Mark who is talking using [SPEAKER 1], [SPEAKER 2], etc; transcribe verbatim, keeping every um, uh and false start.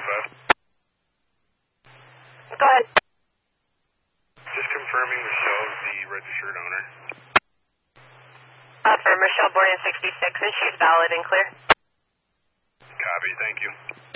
[SPEAKER 1] five.
[SPEAKER 2] Go ahead.
[SPEAKER 1] Just confirming Michelle's the registered owner.
[SPEAKER 2] Uh, for Michelle born in sixty-six, and she's valid and clear.
[SPEAKER 1] Copy, thank you.